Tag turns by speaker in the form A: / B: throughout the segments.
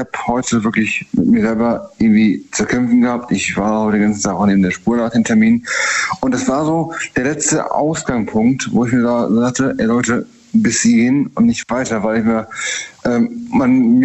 A: habe heute wirklich mit mir selber irgendwie zu kämpfen gehabt. Ich war heute den ganzen Tag auch neben der Spur nach dem Termin. Und das war so der letzte Ausgangspunkt, wo ich mir da sagte, ey Leute, bis hierhin und nicht weiter, weil ich mir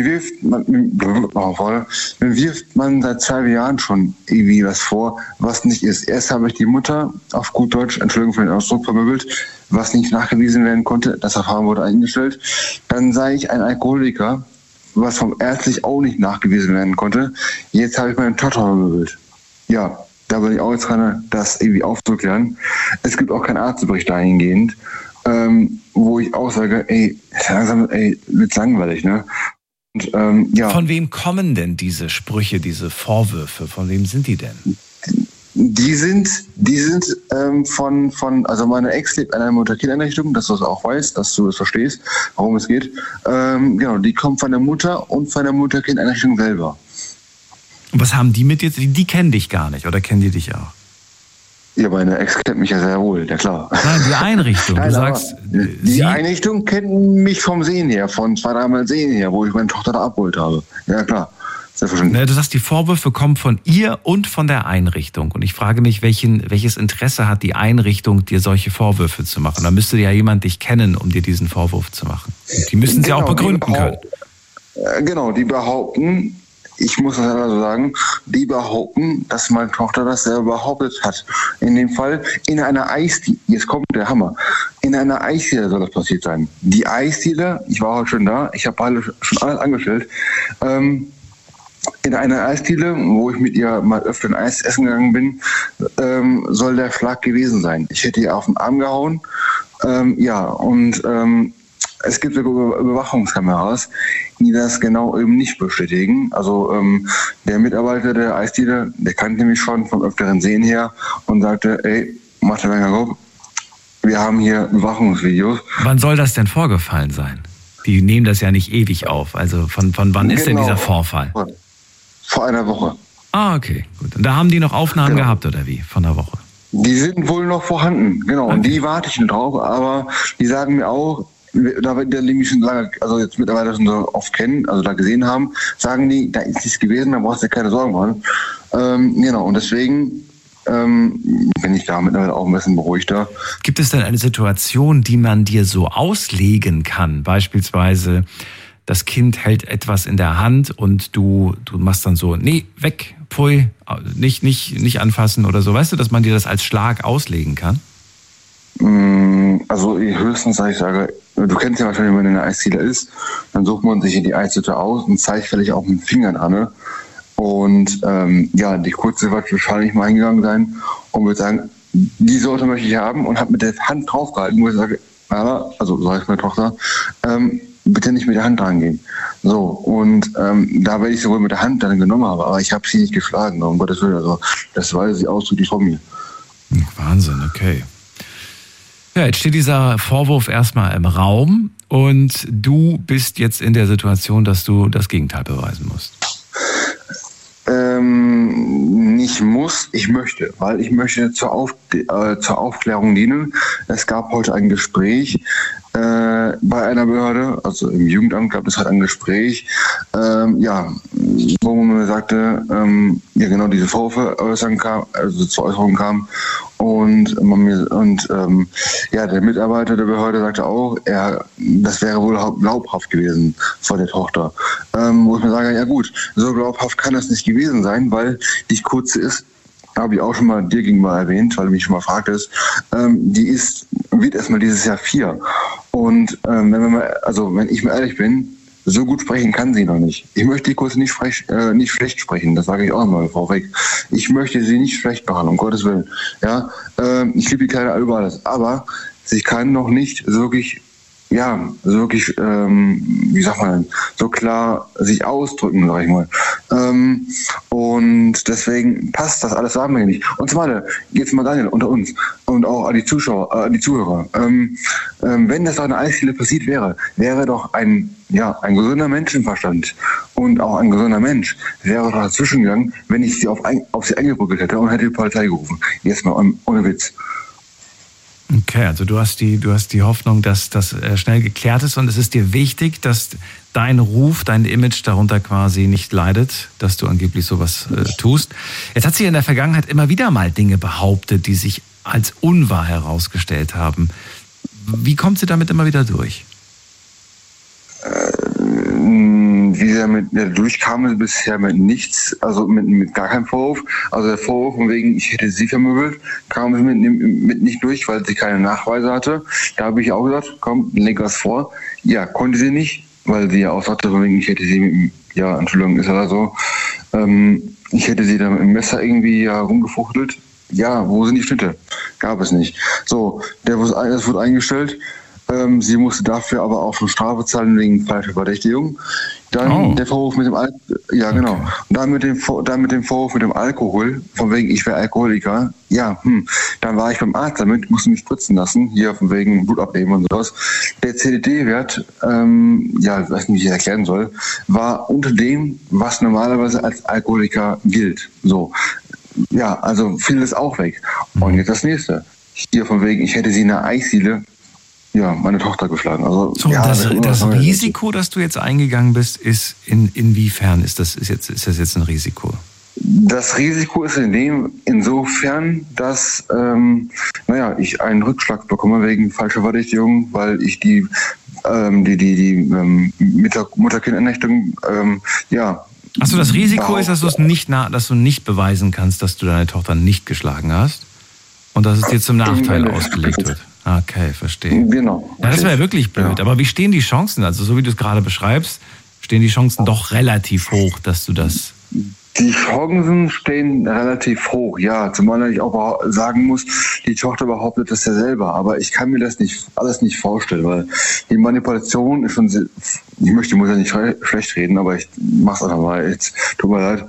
A: wirft man seit 2 Jahren schon irgendwie was vor, was nicht ist. Erst habe ich die Mutter auf gut Deutsch, Entschuldigung für den Ausdruck, vermöbelt, was nicht nachgewiesen werden konnte. Das Verfahren wurde eingestellt. Dann sei ich ein Alkoholiker, was vom ärztlich auch nicht nachgewiesen werden konnte. Jetzt habe ich meine Tochter vermöbelt. Ja, da bin ich auch jetzt dran, das irgendwie aufzuklären. Es gibt auch keinen Arztbericht dahingehend, wo ich auch sage, langsam, wird's langweilig, ne? Und, ja.
B: Von wem kommen denn diese Sprüche, diese Vorwürfe? Von wem sind die denn?
A: Die sind also meine Ex lebt in einer Mutter-Kind-Einrichtung, dass du es auch weißt, dass du es verstehst, worum es geht. Genau, die kommt von der Mutter und von der Mutter-Kind-Einrichtung selber.
B: Und was haben die mit dir? Die kennen dich gar nicht, oder kennen die dich auch?
A: Ja, meine Ex kennt mich ja sehr wohl, ja klar.
B: Nein, die Einrichtung.
A: Nein,
B: du sagst,
A: die Einrichtung kennt mich vom Sehen her, von 2-3 Mal Sehen her, wo ich meine Tochter da abgeholt habe. Ja, klar.
B: Selbstverständlich. Du sagst, die Vorwürfe kommen von ihr und von der Einrichtung. Und ich frage mich, welches Interesse hat die Einrichtung, dir solche Vorwürfe zu machen? Da müsste ja jemand dich kennen, um dir diesen Vorwurf zu machen. Und die müssen sie auch begründen können.
A: Genau, die behaupten, ich muss das also sagen, die behaupten, dass meine Tochter das selber behauptet hat. In dem Fall in einer Eisdiele, jetzt kommt der Hammer, in einer Eisdiele soll das passiert sein. Die Eisdiele, ich war heute schon da, ich habe schon alles angestellt, in einer Eisdiele, wo ich mit ihr mal öfter ein Eis essen gegangen bin, soll der Schlag gewesen sein. Ich hätte ihr auf den Arm gehauen, es gibt sogar Überwachungskameras, die das genau eben nicht bestätigen. Also der Mitarbeiter der Eisdiele, der kannte mich schon vom öfteren Sehen her und sagte, Martin Wenger, wir haben hier Überwachungsvideos.
B: Wann soll das denn vorgefallen sein? Die nehmen das ja nicht ewig auf. Also von wann ist denn dieser Vorfall?
A: Vor einer Woche.
B: Ah, okay, gut. Und da haben die noch Aufnahmen gehabt, oder wie? Von der Woche?
A: Die sind wohl noch vorhanden, genau. Okay. Und die warte ich noch drauf, aber die sagen mir auch, da wir mich schon lange, also jetzt mittlerweile schon so oft kennen, also da gesehen haben, sagen die, da ist nichts gewesen, da brauchst du dir keine Sorgen machen. Genau, und deswegen bin ich da mittlerweile auch ein bisschen beruhigter.
B: Gibt es denn eine Situation, die man dir so auslegen kann? Beispielsweise, das Kind hält etwas in der Hand und du machst dann so, nee, weg, pfui, nicht anfassen oder so. Weißt du, dass man dir das als Schlag auslegen kann?
A: Also höchstens, ich sage, du kennst ja wahrscheinlich, wenn man in einer Eisdiele ist, dann sucht man sich in die Eistüte aus und zeigt vielleicht auch mit den Fingern an. Ne? Und die Kurze wird wahrscheinlich mal hingegangen sein und würde sagen, die Sorte möchte ich haben und habe mit der Hand draufgehalten, wo ich sage, also so heißt meine Tochter, bitte nicht mit der Hand rangehen. So, und da werde ich sowohl mit der Hand dann genommen habe, aber ich habe sie nicht geschlagen, um Gottes Willen. Also das weiß sie ausdrücklich von mir.
B: Wahnsinn, okay. Ja, jetzt steht dieser Vorwurf erstmal im Raum und du bist jetzt in der Situation, dass du das Gegenteil beweisen musst.
A: Nicht muss, ich möchte, weil ich möchte zur Aufklärung dienen. Es gab heute ein Gespräch bei einer Behörde, also im Jugendamt gab es halt ein Gespräch, wo man mir sagte, diese Vorwürfe zur Äußerung kam und der Mitarbeiter der Behörde sagte auch, das wäre wohl glaubhaft gewesen vor der Tochter. Wo ich mir sage, ja gut, so glaubhaft kann das nicht gewesen sein, weil die Kurze ist, habe ich auch schon mal dir gegenüber erwähnt, weil du mich schon mal fragtest, wird erstmal dieses Jahr 4. Und wenn ich mal ehrlich bin, so gut sprechen kann sie noch nicht. Ich möchte die Kurse nicht schlecht sprechen, das sage ich auch mal vorweg. Ich möchte sie nicht schlecht machen, um Gottes Willen. Ja, ich liebe die Kleine über alles, aber sie kann noch nicht wirklich, so klar sich ausdrücken, sag ich mal. Und deswegen passt das alles, sagen wir nicht. Und zwar, jetzt mal Daniel, unter uns und auch an die Zuschauer, die Zuhörer. Wenn das doch eine Eisdiele passiert wäre doch ein gesunder Menschenverstand und auch ein gesunder Mensch wäre doch dazwischen gegangen, wenn ich sie auf sie eingebrückelt hätte und hätte die Polizei gerufen. Jetzt mal ohne Witz.
B: Okay, also du hast die Hoffnung, dass das schnell geklärt ist und es ist dir wichtig, dass dein Ruf, dein Image darunter quasi nicht leidet, dass du angeblich sowas tust. Jetzt hat sie in der Vergangenheit immer wieder mal Dinge behauptet, die sich als unwahr herausgestellt haben. Wie kommt sie damit immer wieder durch?
A: Wie sie damit durchkam, bisher mit nichts, also mit gar keinem Vorwurf. Also der Vorwurf von wegen, ich hätte sie vermöbelt, kam sie mit nicht durch, weil sie keine Nachweise hatte. Da habe ich auch gesagt, komm, leg was vor. Ja, konnte sie nicht, weil sie ja auch sagte, von wegen, ich hätte sie mit, ja, Entschuldigung, ist ja so, ich hätte sie da mit dem Messer irgendwie rumgefuchtelt. Ja, wo sind die Schnitte? Gab es nicht. So, das wurde eingestellt. Sie musste dafür aber auch schon Strafe zahlen wegen falscher Verdächtigung. Dann der Vorwurf mit dem ja, genau. Okay. Und dann mit dem Vorwurf mit dem Alkohol, von wegen ich wäre Alkoholiker. Ja, dann war ich beim Arzt damit, musste mich spritzen lassen, hier von wegen Blut abnehmen und sowas. Der CDD-Wert, ja, ich weiß nicht, wie ich das erklären soll, war unter dem, was normalerweise als Alkoholiker gilt. So. Ja, also fiel das auch weg. Und jetzt das nächste. Hier von wegen, ich hätte sie in der Eisdiele, ja, meine Tochter geschlagen. Also,
B: so,
A: ja,
B: das Risiko, das du jetzt eingegangen bist, ist inwiefern ist das jetzt ein Risiko?
A: Das Risiko ist insofern, dass ich einen Rückschlag bekomme wegen falscher Verdächtigung, weil ich die Mutter-Kind-Ernächtung
B: Achso, das Risiko ist, dass du nicht beweisen kannst, dass du deine Tochter nicht geschlagen hast und dass es dir zum Nachteil ausgelegt wird. Okay, verstehe.
A: Genau.
B: Ja, das wäre ja wirklich blöd. Ja. Aber wie stehen die Chancen? Also so wie du es gerade beschreibst, stehen die Chancen doch relativ hoch, dass du das...
A: Die Chancen stehen relativ hoch, ja. Zumal ich auch sagen muss, die Tochter behauptet das ja selber. Aber ich kann mir das alles nicht vorstellen, weil die Manipulation ist schon sehr, muss ja nicht schlecht reden, aber ich mach's einfach mal, jetzt tut mir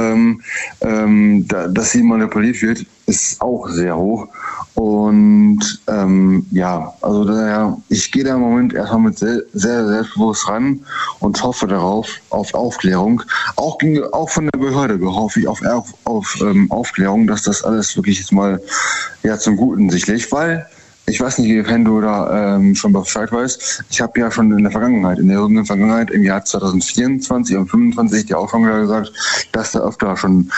A: leid. Dass sie manipuliert wird, ist auch sehr hoch. Und also daher, ich gehe da im Moment erstmal mit sehr, sehr selbstbewusst ran und hoffe darauf, auf Aufklärung. Auch von der Behörde hoffe ich auf Aufklärung, dass das alles wirklich jetzt mal zum Guten sich legt, weil ich weiß nicht, wenn du da schon Bescheid weißt, ich habe ja schon in der jüngeren Vergangenheit, im Jahr 2024 und 2025 dir auch schon gesagt, dass da öfter schon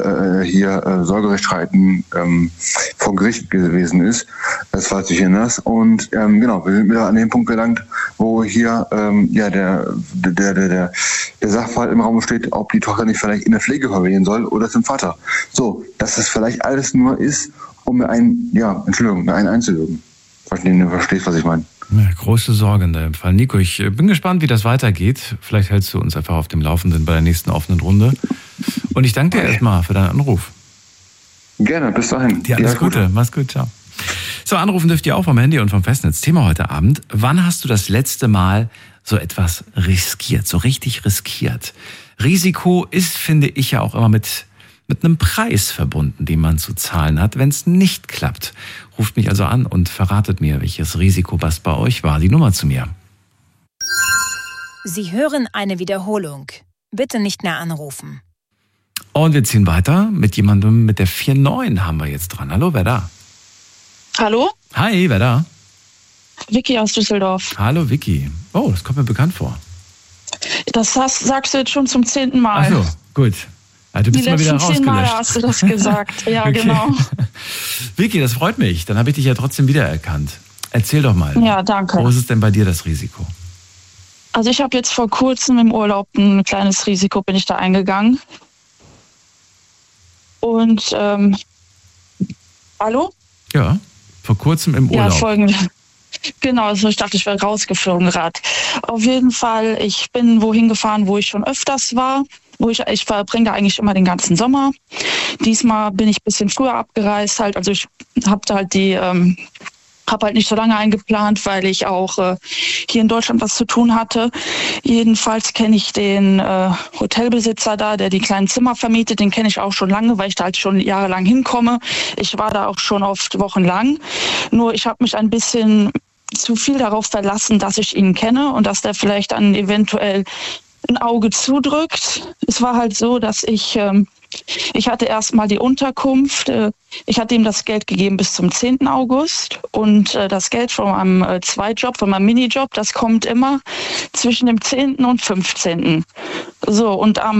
A: Sorgerechtsstreiten vor Gericht gewesen ist, das falls du dich erinnerst. Und wir sind wieder an dem Punkt gelangt, wo hier der Sachverhalt im Raum steht, ob die Tochter nicht vielleicht in der Pflege verwehen soll oder zum Vater. So, dass das vielleicht alles nur ist, um mir einen einzuwirken. Wenn du verstehst, was ich meine.
B: Ja, große Sorge in dem Fall. Nico, ich bin gespannt, wie das weitergeht. Vielleicht hältst du uns einfach auf dem Laufenden bei der nächsten offenen Runde. Und ich danke dir erstmal für deinen Anruf.
A: Gerne, bis dahin.
B: Dir alles Gute. Mach's gut, ciao. So, anrufen dürft ihr auch vom Handy und vom Festnetz. Thema heute Abend. Wann hast du das letzte Mal so etwas riskiert, so richtig riskiert? Risiko ist, finde ich, ja auch immer mit einem Preis verbunden, den man zu zahlen hat, wenn es nicht klappt. Ruft mich also an und verratet mir, welches Risiko was bei euch war. Die Nummer zu mir.
C: Sie hören eine Wiederholung. Bitte nicht mehr anrufen.
B: Und wir ziehen weiter mit jemandem mit der 49 haben wir jetzt dran. Hallo, wer da?
D: Hallo?
B: Hi, wer da?
D: Vicky aus Düsseldorf.
B: Hallo, Vicky. Oh, das kommt mir bekannt vor.
D: Das sagst du jetzt schon zum 10. Mal.
B: Ach so, gut. Ja, du bist
D: Die
B: mal wieder
D: letzten 10 Mal hast du das gesagt. Ja, okay. Genau.
B: Vicky, das freut mich. Dann habe ich dich ja trotzdem wiedererkannt. Erzähl doch mal.
D: Ja, danke.
B: Wo ist es denn bei dir das Risiko?
D: Also ich habe jetzt vor kurzem im Urlaub ein kleines Risiko, bin ich da eingegangen. Und, hallo?
B: Ja, vor kurzem im Urlaub.
D: Ja, folgende. Genau, also ich dachte, ich wäre rausgeflogen gerade. Auf jeden Fall, ich bin wohin gefahren, wo ich schon öfters war. Ich verbringe da eigentlich immer den ganzen Sommer. Diesmal bin ich ein bisschen früher abgereist halt. Also ich habe halt habe halt nicht so lange eingeplant, weil ich auch hier in Deutschland was zu tun hatte. Jedenfalls kenne ich den Hotelbesitzer da, der die kleinen Zimmer vermietet. Den kenne ich auch schon lange, weil ich da halt schon jahrelang hinkomme. Ich war da auch schon oft wochenlang. Nur ich habe mich ein bisschen zu viel darauf verlassen, dass ich ihn kenne und dass der vielleicht dann eventuell ein Auge zudrückt. Es war halt so, dass ich Ich hatte erstmal die Unterkunft. Ich hatte ihm das Geld gegeben bis zum 10. August. Und das Geld von meinem Zweitjob, von meinem Minijob, das kommt immer zwischen dem 10. und 15. So, und am